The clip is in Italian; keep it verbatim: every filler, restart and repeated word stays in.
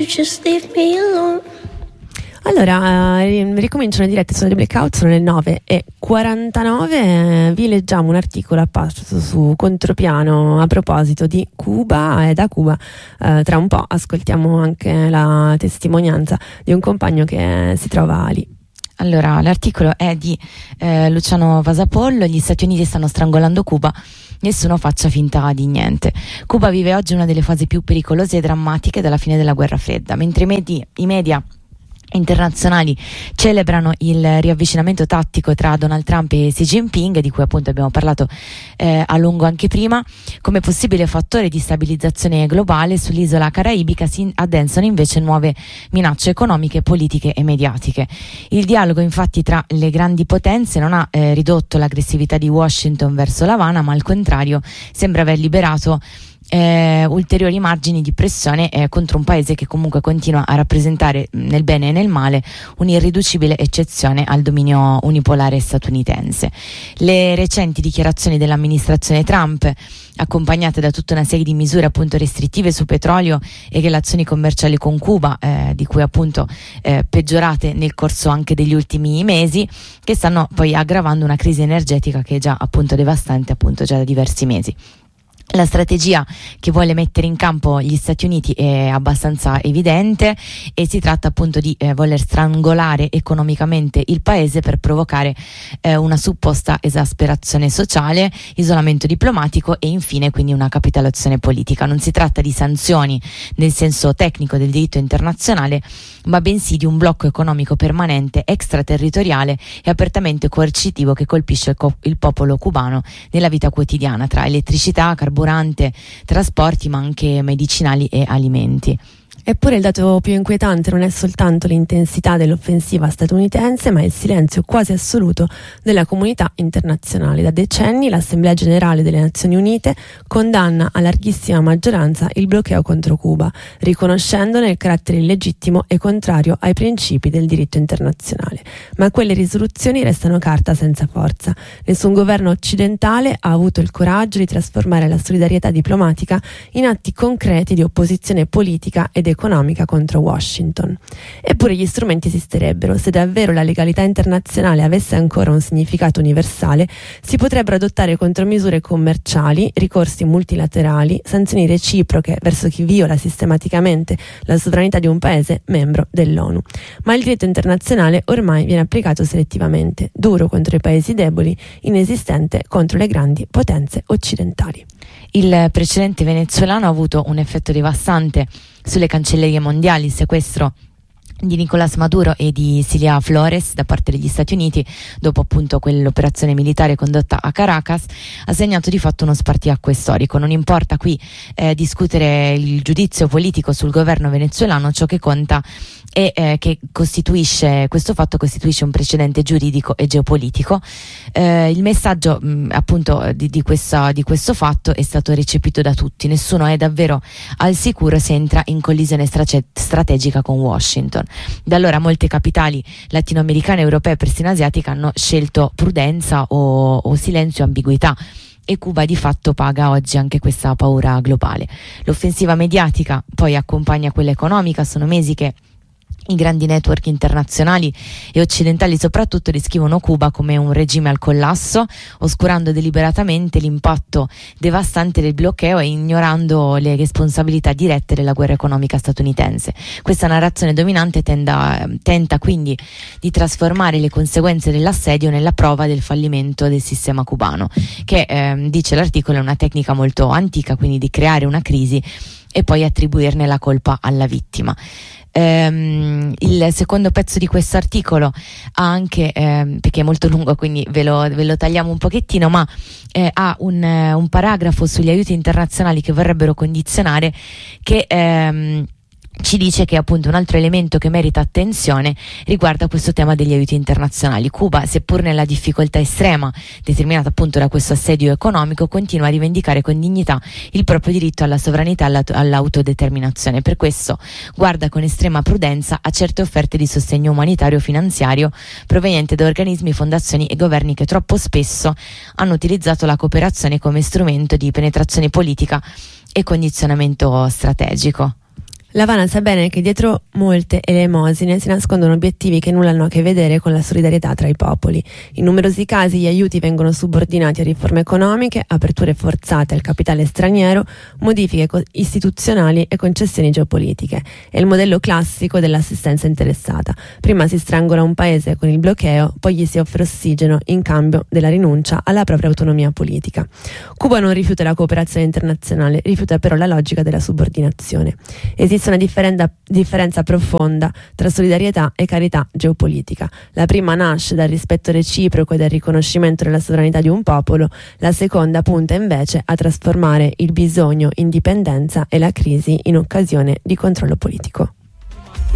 you just leave me alone? Allora, eh, ricominciano le dirette sulla Blackout, sono le nove e quarantanove, eh, vi leggiamo un articolo apparso su Contropiano a proposito di Cuba, e da Cuba eh, tra un po' ascoltiamo anche la testimonianza di un compagno che si trova lì. Allora, l'articolo è di eh, Luciano Vasapollo. Gli Stati Uniti stanno strangolando Cuba, nessuno faccia finta di niente. Cuba vive oggi una delle fasi più pericolose e drammatiche dalla fine della guerra fredda, mentre i media, i media internazionali celebrano il riavvicinamento tattico tra Donald Trump e Xi Jinping, di cui appunto abbiamo parlato eh, a lungo anche prima, come possibile fattore di stabilizzazione globale. Sull'isola caraibica si addensano invece nuove minacce economiche, politiche e mediatiche. Il dialogo infatti tra le grandi potenze non ha eh, ridotto l'aggressività di Washington verso l'Havana, ma al contrario sembra aver liberato Eh, ulteriori margini di pressione eh, contro un paese che comunque continua a rappresentare nel bene e nel male un'irriducibile eccezione al dominio unipolare statunitense. Le recenti dichiarazioni dell'amministrazione Trump, accompagnate da tutta una serie di misure appunto restrittive su petrolio e relazioni commerciali con Cuba, eh, di cui appunto eh, peggiorate nel corso anche degli ultimi mesi, che stanno poi aggravando una crisi energetica che è già appunto devastante appunto già da diversi mesi. La strategia che vuole mettere in campo gli Stati Uniti è abbastanza evidente e si tratta appunto di eh, voler strangolare economicamente il paese per provocare eh, una supposta esasperazione sociale, isolamento diplomatico e infine quindi una capitolazione politica. Non si tratta di sanzioni nel senso tecnico del diritto internazionale, ma bensì di un blocco economico permanente, extraterritoriale e apertamente coercitivo che colpisce il, co- il popolo cubano nella vita quotidiana, tra elettricità, carburante, trasporti, ma anche medicinali e alimenti. Eppure il dato più inquietante non è soltanto l'intensità dell'offensiva statunitense, ma il silenzio quasi assoluto della comunità internazionale. Da decenni l'Assemblea Generale delle Nazioni Unite condanna a larghissima maggioranza il bloqueo contro Cuba, riconoscendone il carattere illegittimo e contrario ai principi del diritto internazionale. Ma quelle risoluzioni restano carta senza forza. Nessun governo occidentale ha avuto il coraggio di trasformare la solidarietà diplomatica in atti concreti di opposizione politica ed economica contro Washington. Eppure gli strumenti esisterebbero. Se davvero la legalità internazionale avesse ancora un significato universale, si potrebbero adottare contromisure commerciali, ricorsi multilaterali, sanzioni reciproche verso chi viola sistematicamente la sovranità di un paese membro dell'ONU. Ma il diritto internazionale ormai viene applicato selettivamente, duro contro i paesi deboli, inesistente contro le grandi potenze occidentali. Il precedente venezuelano ha avuto un effetto devastante sulle cancellerie mondiali. Il sequestro di Nicolás Maduro e di Cilia Flores da parte degli Stati Uniti, dopo appunto quell'operazione militare condotta a Caracas, ha segnato di fatto uno spartiacque storico. Non importa qui eh, discutere il giudizio politico sul governo venezuelano, ciò che conta è eh, che costituisce questo fatto costituisce un precedente giuridico e geopolitico. Eh, il messaggio mh, appunto di, di, questa, di questo fatto è stato recepito da tutti. Nessuno è davvero al sicuro se entra in collisione strate- strategica con Washington. Da allora molte capitali latinoamericane, europee e persino asiatiche hanno scelto prudenza o, o silenzio, ambiguità. E Cuba di fatto paga oggi anche questa paura globale. L'offensiva mediatica poi accompagna quella economica. Sono mesi che i grandi network internazionali e occidentali soprattutto descrivono Cuba come un regime al collasso, oscurando deliberatamente l'impatto devastante del bloqueo e ignorando le responsabilità dirette della guerra economica statunitense. Questa narrazione dominante tenda, tenta quindi di trasformare le conseguenze dell'assedio nella prova del fallimento del sistema cubano, che eh, dice l'articolo è una tecnica molto antica, quindi di creare una crisi e poi attribuirne la colpa alla vittima. Um, il secondo pezzo di questo articolo ha anche, um, perché è molto lungo quindi ve lo, ve lo tagliamo un pochettino, ma eh, ha un, uh, un paragrafo sugli aiuti internazionali che vorrebbero condizionare, che um, ci dice che appunto un altro elemento che merita attenzione riguarda questo tema degli aiuti internazionali. Cuba, seppur nella difficoltà estrema determinata appunto da questo assedio economico, continua a rivendicare con dignità il proprio diritto alla sovranità e alla, all'autodeterminazione. Per questo guarda con estrema prudenza a certe offerte di sostegno umanitario finanziario provenienti da organismi, fondazioni e governi che troppo spesso hanno utilizzato la cooperazione come strumento di penetrazione politica e condizionamento strategico. L'Havana sa bene che dietro molte elemosine si nascondono obiettivi che nulla hanno a che vedere con la solidarietà tra i popoli. In numerosi casi gli aiuti vengono subordinati a riforme economiche, aperture forzate al capitale straniero, modifiche co- istituzionali e concessioni geopolitiche. È il modello classico dell'assistenza interessata. Prima si strangola un paese con il bloqueo, poi gli si offre ossigeno in cambio della rinuncia alla propria autonomia politica. Cuba non rifiuta la cooperazione internazionale, rifiuta però la logica della subordinazione. Esiste una differenza, differenza profonda tra solidarietà e carità geopolitica. La prima nasce dal rispetto reciproco e dal riconoscimento della sovranità di un popolo, la seconda punta invece a trasformare il bisogno in dipendenza e la crisi in occasione di controllo politico.